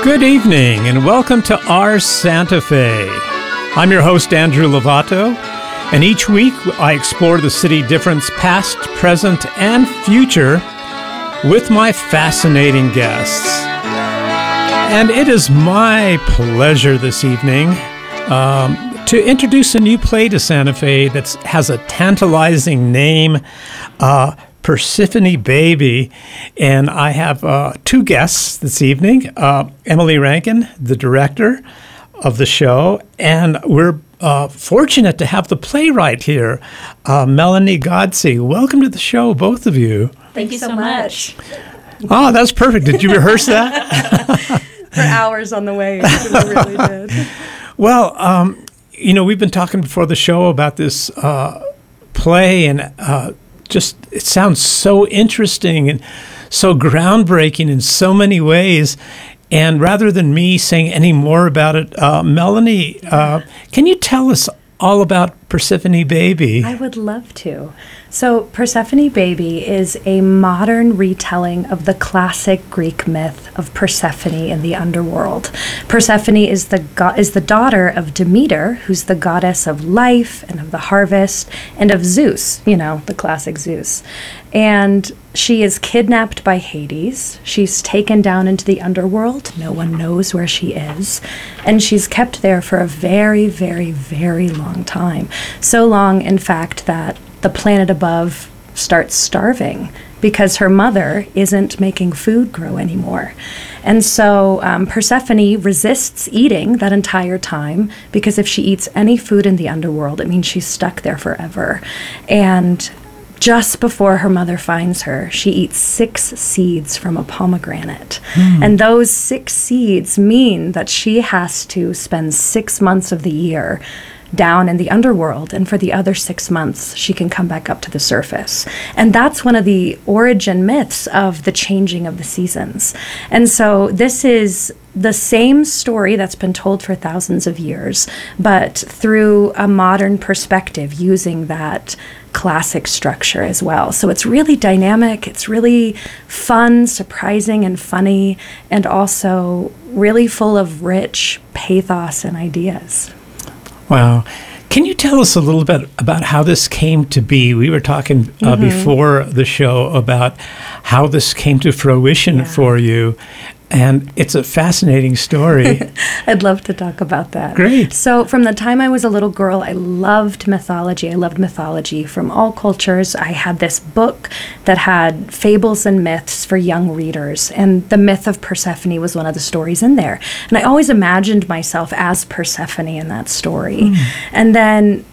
Good evening and welcome to Our Santa Fe. I'm your host, Andrew Lovato, and each week I explore the city difference past, present, and future with my fascinating guests. And it is my pleasure this evening to introduce a new play to Santa Fe that has a tantalizing name, Persephone Baby, and I have two guests this evening, Emily Rankin, the director of the show, and we're fortunate to have the playwright here, Melanie Godsey. Welcome to the show, both of you. Thank you so much. Oh, that's perfect. Did you rehearse that? For hours on the way. We really did. Well, we've been talking before the show about this play, and just it sounds so interesting and so groundbreaking in so many ways. And rather than me saying any more about it, Melanie, can you tell us all about Persephone Baby? I would love to. So Persephone Baby is a modern retelling of the classic Greek myth of Persephone in the underworld. Persephone is the daughter of Demeter, who's the goddess of life and of the harvest, and of Zeus, the classic Zeus. And she is kidnapped by Hades. She's taken down into the underworld. No one knows where she is. And she's kept there for a very, very, very long time. So long, in fact, that the planet above starts starving because her mother isn't making food grow anymore. And so Persephone resists eating that entire time because if she eats any food in the underworld, it means she's stuck there forever. And just before her mother finds her, she eats 6 seeds from a pomegranate. And those 6 seeds mean that she has to spend 6 months of the year down in the underworld, and for the other 6 months she can come back up to the surface. And that's one of the origin myths of the changing of the seasons. And so this is the same story that's been told for thousands of years, but through a modern perspective using that classic structure as well. So it's really dynamic, it's really fun, surprising, and funny, and also really full of rich pathos and ideas. Wow. Can you tell us a little bit about how this came to be? We were talking before the show about how this came to fruition for you, and it's a fascinating story. I'd love to talk about that. Great. So from the time I was a little girl, I loved mythology. I loved mythology from all cultures. I had this book that had fables and myths for young readers, and the myth of Persephone was one of the stories in there. And I always imagined myself as Persephone in that story. And then,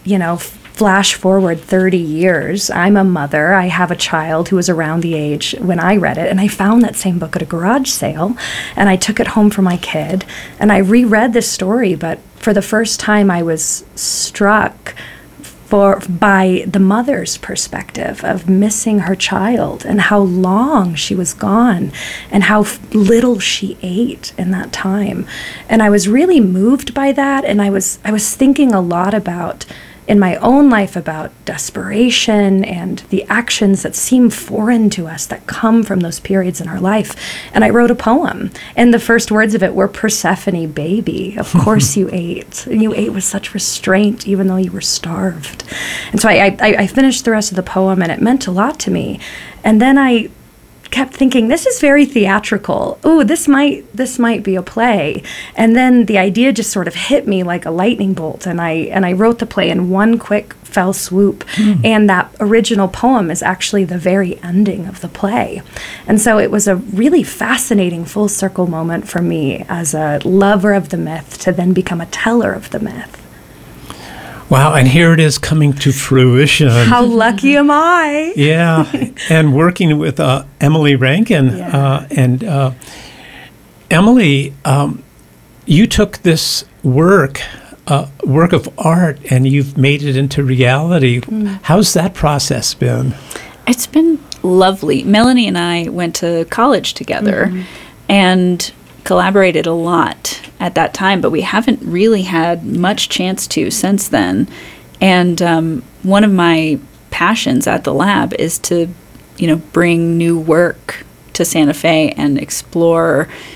flash forward 30 years, I'm a mother. I have a child who was around the age when I read it, and I found that same book at a garage sale, and I took it home for my kid, and I reread this story, but for the first time I was struck by the mother's perspective of missing her child and how long she was gone and how little she ate in that time. And I was really moved by that, and I was thinking a lot about in my own life about desperation and the actions that seem foreign to us that come from those periods in our life. And I wrote a poem, and the first words of it were, Persephone baby, of course you ate. And you ate with such restraint even though you were starved. And so I finished the rest of the poem, and it meant a lot to me. And then I kept thinking, this is very theatrical. Ooh, this might be a play. And then the idea just sort of hit me like a lightning bolt, and I wrote the play in one quick fell swoop. And that original poem is actually the very ending of the play. And so it was a really fascinating full circle moment for me as a lover of the myth to then become a teller of the myth. Wow, and here it is coming to fruition. How lucky am I? Yeah, and working with Emily Rankin. Emily, you took this work of art, and you've made it into reality. How's that process been? It's been lovely. Melanie and I went to college together and collaborated a lot at that time, but we haven't really had much chance to since then. And one of my passions at the lab is to, bring new work to Santa Fe and explore